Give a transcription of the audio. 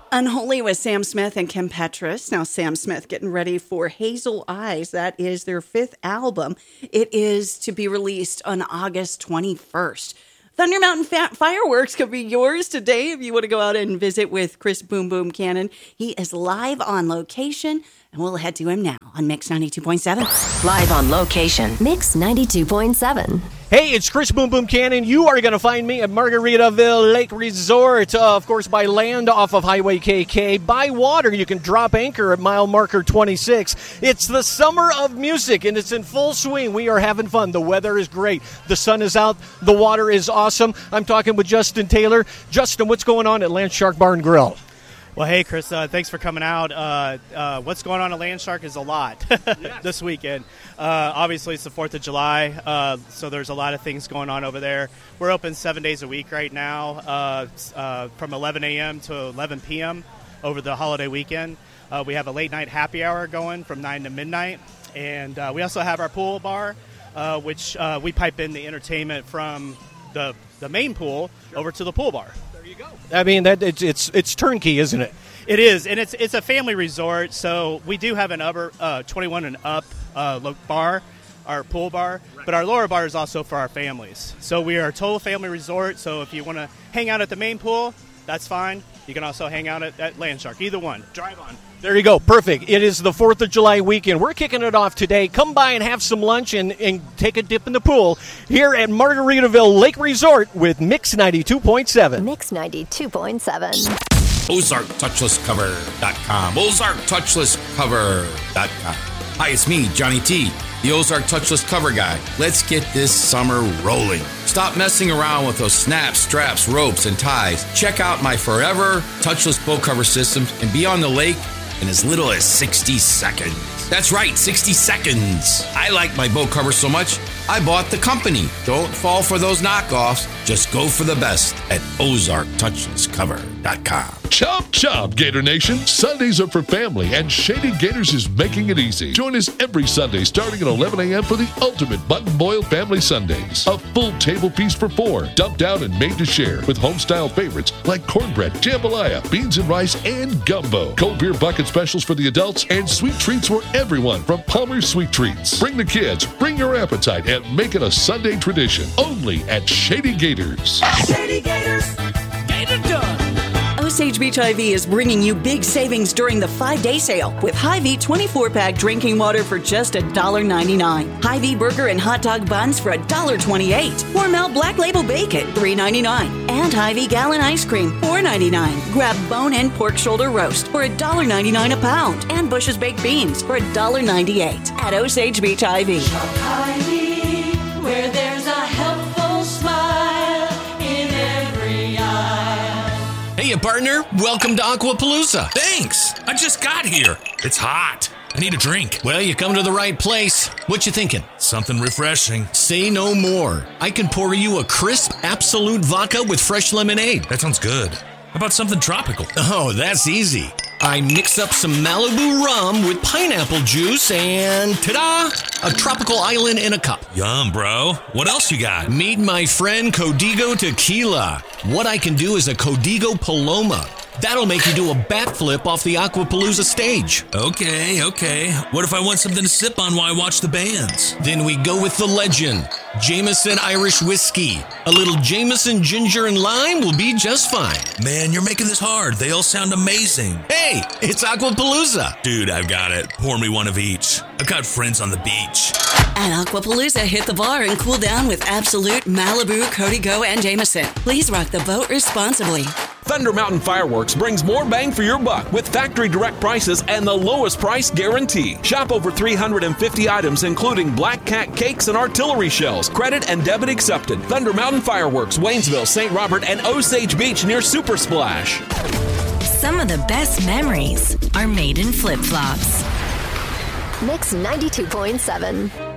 Unholy with Sam Smith and Kim Petras. Now, Sam Smith getting ready for Hazel Eyes. That is their 5th album. It is to be released on August 21st. Thunder Mountain Fireworks could be yours today if you want to go out and visit with Chris Boom Boom Cannon. He is live on location, and we'll head to him now on Mix 92.7. Live on location, Mix 92.7. Hey, it's Chris Boom Boom Cannon. You are going to find me at Margaritaville Lake Resort, of course, by land off of Highway KK. By water, you can drop anchor at mile marker 26. It's the summer of music, and it's in full swing. We are having fun. The weather is great. The sun is out. The water is awesome. I'm talking with Justin Taylor. Justin, what's going on at Land Shark Bar and Grill? Well, hey, Chris, thanks for coming out. What's going on at Land Shark is a lot this weekend. Obviously, it's the 4th of July, so there's a lot of things going on over there. We're open 7 days a week right now, from 11 a.m. to 11 p.m. over the holiday weekend. We have a late-night happy hour going from 9 to midnight, and we also have our pool bar, which we pipe in the entertainment from the main pool over to the pool bar. I mean, it's turnkey, isn't it? It is, and it's a family resort, so we do have an upper 21 and up bar, our pool bar, but our lower bar is also for our families. So we are a total family resort, so if you want to hang out at the main pool, that's fine. You can also hang out at Land Shark, either one. Drive on. There you go. Perfect. It is the 4th of July weekend. We're kicking it off today. Come by and have some lunch and take a dip in the pool here at Margaritaville Lake Resort with Mix 92.7. Mix 92.7. OzarkTouchlessCover.com. OzarkTouchlessCover.com. Hi, it's me, Johnny T, the Ozark Touchless Cover Guy. Let's get this summer rolling. Stop messing around with those snaps, straps, ropes, and ties. Check out my forever touchless boat cover systems and be on the lake in as little as 60 seconds. That's right, 60 seconds. I like my boat cover so much, I bought the company. Don't fall for those knockoffs. Just go for the best at OzarkTouchlessCover.com. Chop, chop, Gator Nation. Sundays are for family, and Shady Gators is making it easy. Join us every Sunday starting at 11 a.m. for the ultimate button-boiled family Sundays. A full table piece for 4, dumped out and made to share, with home-style favorites like cornbread, jambalaya, beans and rice, and gumbo. Cold beer bucket specials for the adults, and sweet treats for everyone from Palmer's Sweet Treats. Bring the kids, bring your appetite, and make it a Sunday tradition. Only at Shady Gators. Shady Gators. Get it done. Osage Beach IV is bringing you big savings during the 5-day sale with Hy-Vee 24-pack drinking water for just $1.99. Hy-Vee burger and hot dog buns for $1.28. Hormel Black Label Bacon, $3.99. And Hy-Vee gallon ice cream, $4.99. Grab bone-in pork shoulder roast for $1.99 a pound. And Bush's baked beans for $1.98 at Osage Beach IV. Shop Hy-Vee, where there's a helpful smile in every aisle. Hey, partner. Welcome to Aquapalooza. Thanks. I just got here. It's hot. I need a drink. Well, you come to the right place. What you thinking? Something refreshing. Say no more. I can pour you a crisp, absolute vodka with fresh lemonade. That sounds good. How about something tropical? Oh, that's easy. I mix up some Malibu rum with pineapple juice and, ta-da, a tropical island in a cup. Yum, bro. What else you got? Meet my friend Codigo Tequila. What I can do is a Codigo Paloma. That'll make you do a backflip off the Aquapalooza stage. Okay. What if I want something to sip on while I watch the bands? Then we go with the legend, Jameson Irish Whiskey. A little Jameson ginger and lime will be just fine. Man, you're making this hard. They all sound amazing. Hey, it's Aquapalooza. Dude, I've got it. Pour me one of each. I've got friends on the beach. At Aquapalooza, hit the bar and cool down with Absolute, Malibu, Codigo, and Jameson. Please rock the boat responsibly. Thunder Mountain Fireworks brings more bang for your buck with factory direct prices and the lowest price guarantee. Shop over 350 items, including Black Cat cakes and artillery shells. Credit and debit accepted. Thunder Mountain Fireworks, Waynesville, St. Robert, and Osage Beach near Super Splash. Some of the best memories are made in flip-flops. Mix 92.7.